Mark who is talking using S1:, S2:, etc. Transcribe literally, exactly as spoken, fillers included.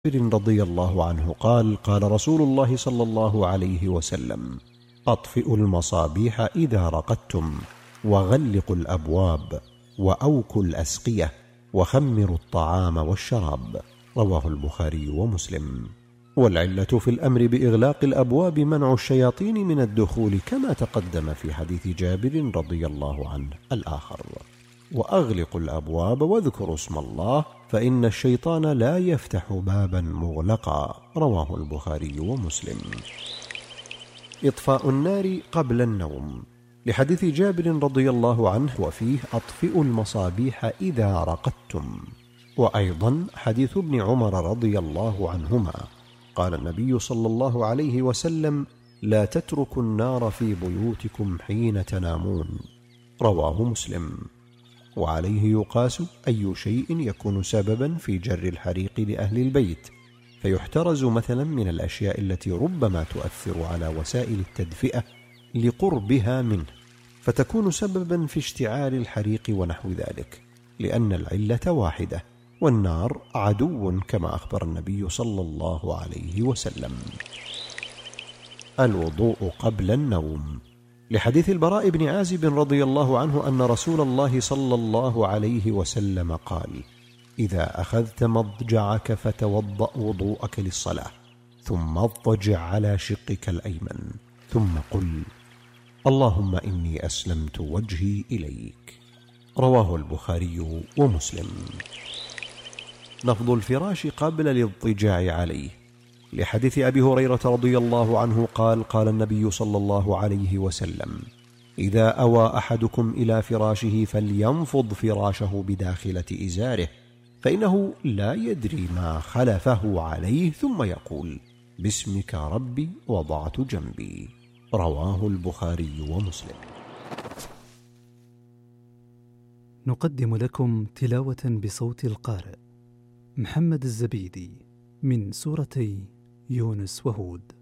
S1: رضي الله عنه قال: قال رسول الله صلى الله عليه وسلم: أطفئوا المصابيح إذا رقدتم، وغلقوا الأبواب، وأوكوا الأسقية، وخمروا الطعام والشراب. رواه البخاري ومسلم. والعلة في الأمر بإغلاق الأبواب منع الشياطين من الدخول، كما تقدم في حديث جابر رضي الله عنه الآخر: وأغلقوا الأبواب واذكروا اسم الله، فإن الشيطان لا يفتح بابا مغلقا. رواه البخاري ومسلم. إطفاء النار قبل النوم، لحديث جابر رضي الله عنه وفيه: أطفئوا المصابيح إذا رقدتم. وأيضا حديث ابن عمر رضي الله عنهما قال النبي صلى الله عليه وسلم: لا تتركوا النار في بيوتكم حين تنامون. رواه مسلم. وعليه يقاس أي شيء يكون سببا في جر الحريق لأهل البيت، فيحترز مثلا من الأشياء التي ربما تؤثر على وسائل التدفئة لقربها منه، فتكون سببا في اشتعال الحريق ونحو ذلك، لأن العلة واحدة، والنار عدو، كما أخبر النبي صلى الله عليه وسلم. الوضوء قبل النوم، لحديث البراء بن عازب رضي الله عنه أن رسول الله صلى الله عليه وسلم قال: إذا أخذت مضجعك فتوضأ وضوءك للصلاة، ثم اضطجع على شقك الأيمن، ثم قل: اللهم إني أسلمت وجهي إليك. رواه البخاري ومسلم. نفض الفراش قبل الاضطجاع عليه، لحديث أبي هريرة رضي الله عنه قال: قال النبي صلى الله عليه وسلم: إذا أوى أحدكم إلى فراشه فلينفض فراشه بداخلة إزاره، فإنه لا يدري ما خلفه عليه، ثم يقول: باسمك ربي وضعت جنبي. رواه البخاري ومسلم.
S2: نقدم لكم تلاوة بصوت القارئ محمد الزبيدي من سورتي يونس وهود.